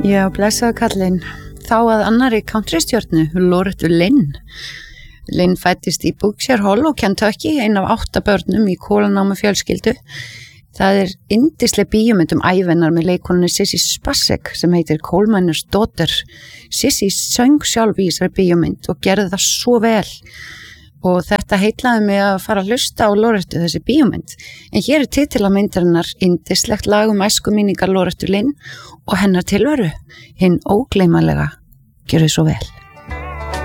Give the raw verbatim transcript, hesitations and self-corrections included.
Já, blessaðu kallinn. Þá að annarri countrystjörnu, Loretta Lynn. Lynn fæddist í Berkshire Hollow, Kentucky, ein af átta börnum í kólanámu fjölskyldu. Það er yndisleg bíómynd um ævinnar með leikonunni Sissy Spacek sem heitir Coal Miner's Daughter. Sissy söng sjálf í þessari bíómynd og gerði það svo vel. Og þetta heitlaði mig að fara að hlusta á Lorettu, þessi bíómynd. En hér er titilamyndarinnar yndislegt lag um æskuminningar Loretta Lynn og hennar tilveru, hinn ógleymanlega. Gjörðu svo vel.